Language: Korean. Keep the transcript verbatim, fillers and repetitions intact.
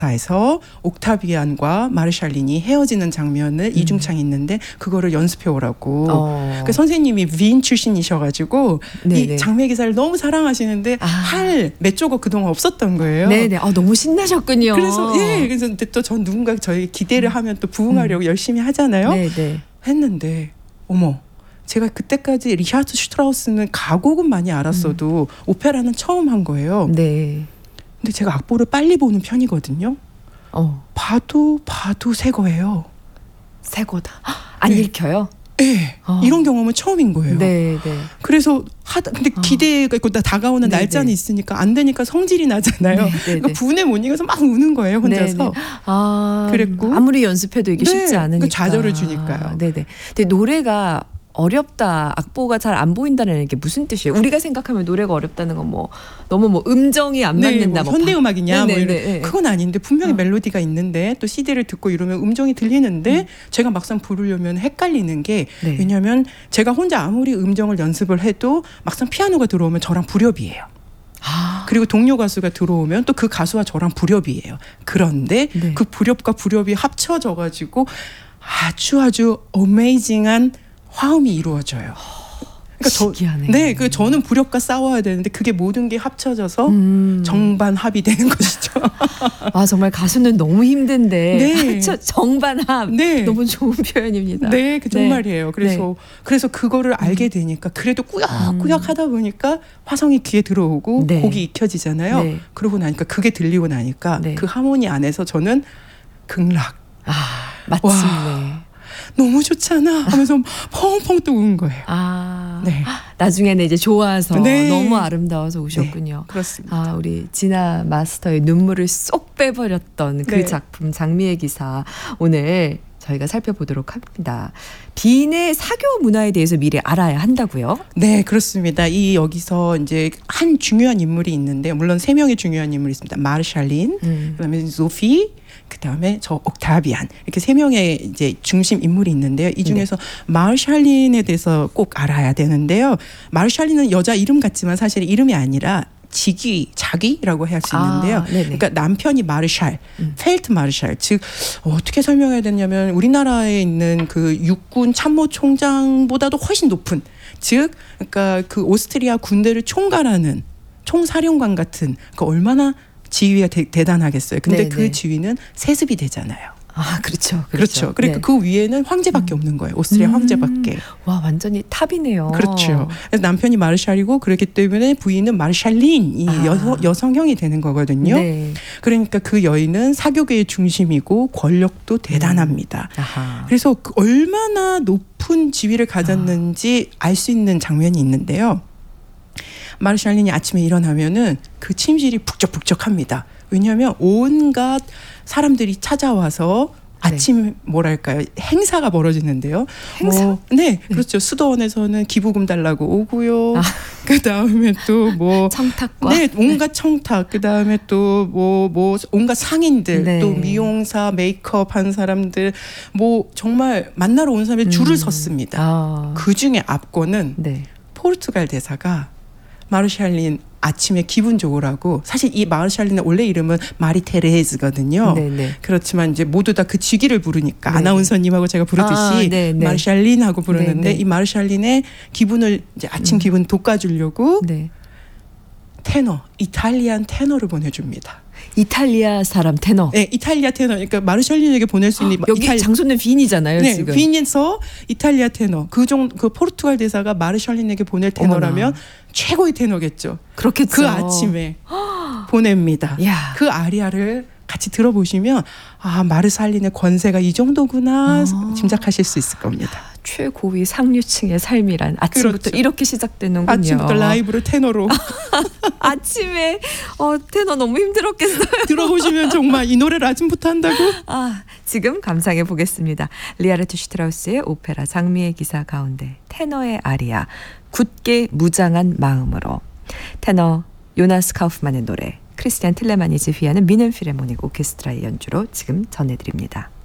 에서 옥타비안과 마르샬린이 헤어지는 장면을 음. 이중창이 있는데 그거를 연습해 오라고. 어. 그러니까 선생님이 위인 출신이셔가지고 네네. 이 장매 기사를 너무 사랑하시는데 아. 할 메조가 그동안 없었던 거예요. 네네. 아, 너무 신나셨군요. 그래서 예, 그래서 또 전 누군가 저희 기대를 하면 또 부응하려고 음. 열심히 하잖아요. 네네. 했는데 어머. 제가 그때까지 리하트 슈트라우스는 가곡은 많이 알았어도 음. 오페라는 처음 한 거예요. 네. 근데 제가 악보를 빨리 보는 편이거든요. 어. 봐도 봐도 새 거예요. 새 거다. 안 네. 읽혀요? 네. 어. 이런 경험은 처음인 거예요. 네, 네. 그래서 하다 근데 어. 기대가 있고 다가오는 네, 날짜는 네. 있으니까 안 되니까 성질이 나잖아요. 네, 네, 그러니까 네. 분에 못 이겨서 막 우는 거예요, 혼자서. 네, 네. 아, 그랬고 아무리 연습해도 이게 네. 쉽지 않으니까. 좌절을 주니까요. 네, 네. 근데 노래가 어렵다, 악보가 잘 안 보인다는 게 무슨 뜻이에요? 우리가 생각하면 노래가 어렵다는 건 뭐 너무 뭐 음정이 안 네, 맞는다, 뭐 현대 음악이냐, 뭐 이런 네. 그건 아닌데 분명히 어. 멜로디가 있는데 또 씨디를 듣고 이러면 음정이 들리는데 음. 제가 막상 부르려면 헷갈리는 게 네. 왜냐하면 제가 혼자 아무리 음정을 연습을 해도 막상 피아노가 들어오면 저랑 불협이에요. 아. 그리고 동료 가수가 들어오면 또 그 가수와 저랑 불협이에요. 그런데 네. 그 불협과 불협이 합쳐져 가지고 아주 아주 어메이징한 화음이 이루어져요. 그러니까 신기하네. 저, 네, 그 저는 불협과 싸워야 되는데 그게 모든 게 합쳐져서 음. 정반합이 되는 것이죠. 아, 정말 가수는 너무 힘든데 네. 정반합 네. 너무 좋은 표현입니다. 네, 그 정말이에요. 네. 그래서 네. 그래서 그거를 알게 되니까 그래도 꾸역꾸역 하다 보니까 화성이 귀에 들어오고 네. 곡이 익혀지잖아요. 네. 그러고 나니까 그게 들리고 나니까 네. 그 하모니 안에서 저는 극락. 아, 마침내. 너무 좋잖아 하면서 펑펑 또 운 거예요. 아, 네. 나중에는 이제 좋아서 네. 너무 아름다워서 우셨군요. 네, 그렇습니다. 아, 우리 진아 마스터의 눈물을 쏙 빼버렸던 그 네. 작품 장미의 기사 오늘 저희가 살펴보도록 합니다. 빈의 사교 문화에 대해서 미리 알아야 한다고요? 네, 그렇습니다. 이 여기서 이제 한 중요한 인물이 있는데 물론 세 명의 중요한 인물이 있습니다. 마르샬린, 음. 그다음에 소피, 그다음에 저 옥타비안 이렇게 세 명의 이제 중심 인물이 있는데요. 이 중에서 네. 마르샬린에 대해서 꼭 알아야 되는데요. 마르샬린은 여자 이름 같지만 사실 이름이 아니라 직위, 자기라고 할 수 있는데요. 아, 그러니까 남편이 마르샬, 음. 펠트 마르샬, 즉 어떻게 설명해야 되냐면 우리나라에 있는 그 육군 참모총장보다도 훨씬 높은, 즉 그러니까 그 오스트리아 군대를 총괄하는 총사령관 같은, 그러니까 얼마나 지위가 대, 대단하겠어요. 근데 네네. 그 지위는 세습이 되잖아요. 아, 그렇죠. 그렇죠. 그렇죠. 그러니까 네. 그 위에는 황제밖에 음. 없는 거예요. 오스트리아 음. 황제밖에. 와, 완전히 탑이네요. 그렇죠. 그래서 남편이 마르샬이고 그렇기 때문에 부인은 마르샬린이 아. 여성, 여성형이 되는 거거든요. 네. 그러니까 그 여인은 사교계의 중심이고 권력도 대단합니다. 음. 그래서 그 얼마나 높은 지위를 가졌는지 아. 알 수 있는 장면이 있는데요. 마르샬린이 아침에 일어나면은 그 침실이 북적북적합니다. 왜냐하면 온갖 사람들이 찾아와서 아침 네. 뭐랄까요, 행사가 벌어지는데요. 행사? 뭐, 네, 네, 그렇죠. 수도원에서는 기부금 달라고 오고요. 아. 그 다음에 또 뭐 청탁과 네, 온갖 청탁. 그 다음에 또 뭐 뭐 온갖 상인들, 네. 또 미용사, 메이크업 한 사람들, 뭐 정말 만나러 온 사람이 음. 줄을 섰습니다. 아. 그 중에 앞권은 네. 포르투갈 대사가 마르샬린 아침에 기분 좋으라고, 사실 이 마르샬린의 원래 이름은 마리 테레즈거든요. 네네. 그렇지만 이제 모두 다 그 직위를 부르니까 네네. 아나운서님하고 제가 부르듯이 아, 마르샬린하고 부르는데 네네. 이 마르샬린의 기분을 이제 아침 음. 기분 돋궈주려고 네. 테너, 이탈리안 테너를 보내줍니다. 이탈리아 사람 테너. 네, 이탈리아 테너. 그러니까 마르샬린에게 보낼 수 있는 여기 이탈리... 장소는 빈이잖아요. 네, 지금. 빈에서 이탈리아 테너. 그 정도 그 포르투갈 대사가 마르샬린에게 보낼 테너라면 어머나. 최고의 테너겠죠. 그렇겠죠. 그 아침에 보냅니다. 야. 그 아리아를 같이 들어보시면 아, 마르샬린의 권세가 이 정도구나 아. 짐작하실 수 있을 겁니다. 최고위 상류층의 삶이란 아침부터 그렇죠. 이렇게 시작되는군요. 아침부터 라이브로 테너로. 아침에 어, 테너 너무 힘들었겠어요. 들어보시면 정말 이 노래를 아침부터 한다고? 아, 지금 감상해 보겠습니다. 리하르트 슈트라우스의 오페라 장미의 기사 가운데 테너의 아리아, 굳게 무장한 마음으로. 테너 요나스 카우프만의 노래, 크리스티안 틸레만이 지휘하는 미넨 필하모닉 오케스트라의 연주로 지금 전해드립니다.